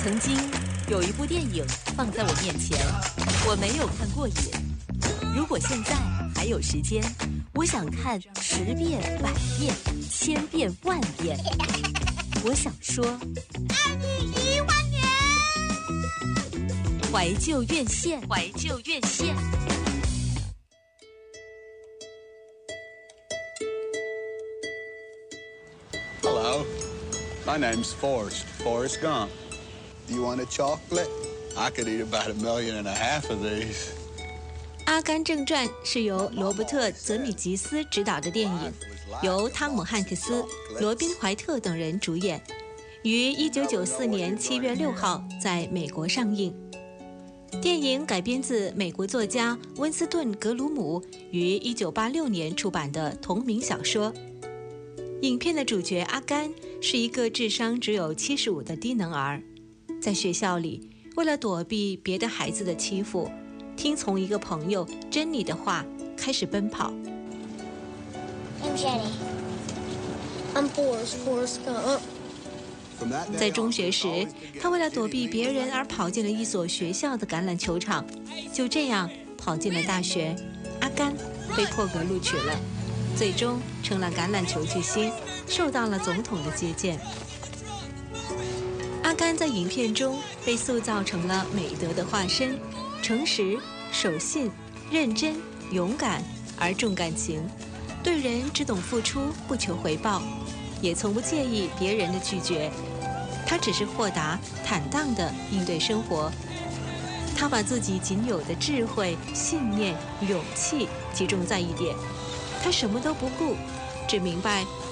曾经有一部电影放在我面前，我没有看过瘾。如果现在还有时间，我想看10遍、100遍、1000遍、10000遍。我想说， 爱你10000年。 怀旧院线，怀旧院线。 Hello, my name's Forrest Gump. Do you want a chocolate? I could eat about 1.5 million of these. 《阿甘正传》是由罗伯特·泽米吉斯执导的电影，由汤姆·汉克斯、罗宾·怀特等人主演，于1994年7月6号在美国上映。电影改编自美国作家温斯顿·格鲁姆于1986年出版的同名小说。影片的主角阿甘是一个智商只有75的低能儿，在学校里为了躲避别的孩子的欺负，听从一个朋友珍妮的话，开始奔跑。 I'm Jenny. I'm Forrest Gump. 在中学时，他为了躲避别人而跑进了一所学校的橄榄球场，就这样跑进了大学。阿甘被破格录取了，最终成了橄榄球巨星，受到了总统的接见。阿甘在影片中被塑造成了美德的化身，诚实、守信、认真、勇敢而重感情，对人只懂付出，不求回报，也从不介意别人的拒绝。他只是豁达坦荡地应对生活。他把自己仅有的智慧、信念、勇气集中在一点，他什么都不顾，只明白